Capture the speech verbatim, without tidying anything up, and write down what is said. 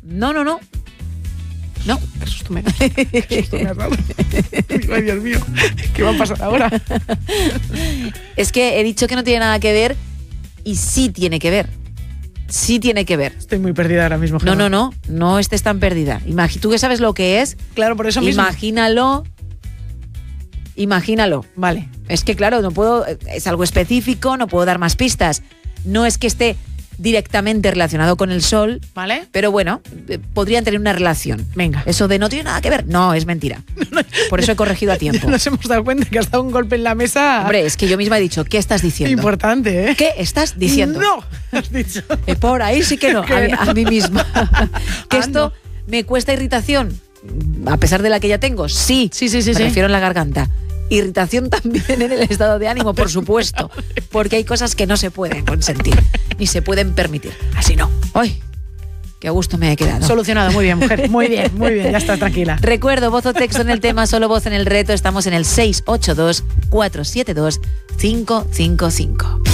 no, no, no. No. Qué susto me, qué susto me has dado. Ay, Dios mío, ¿qué va a pasar ahora? Es que he dicho que no tiene nada que ver y sí tiene que ver. Sí tiene que ver. Estoy muy perdida ahora mismo, Gemma. No, no, no, no estés tan perdida. Imagi- ¿Tú que sabes lo que es? Claro, por eso mismo. Imagínalo. Imagínalo. Vale. Es que claro, no puedo, es algo específico, no puedo dar más pistas. No es que esté directamente relacionado con el sol, ¿Vale? pero bueno, eh, podrían tener una relación. Venga. Eso de no tiene nada que ver, no, es mentira. Por eso he corregido a tiempo. Ya nos hemos dado cuenta que has dado un golpe en la mesa. Hombre, es que yo misma he dicho, ¿qué estás diciendo? Importante, ¿eh? ¿Qué estás diciendo? No, has dicho. Eh, por ahí sí que no, Que a, mí- no. a mí misma. Que Ah, esto me cuesta irritación, a pesar de la que ya tengo, sí. Sí, sí, sí, Me sí. refiero en la garganta. Irritación también en el estado de ánimo, por supuesto, porque hay cosas que no se pueden consentir, ni se pueden permitir. Así no. ¡Ay! ¡Qué a gusto me he quedado! Solucionado, muy bien, mujer. Muy bien, muy bien, ya estás tranquila. Recuerdo, voz o texto en el tema, solo voz en el reto. Estamos en el seis ocho dos, cuatro siete dos, cinco cinco cinco.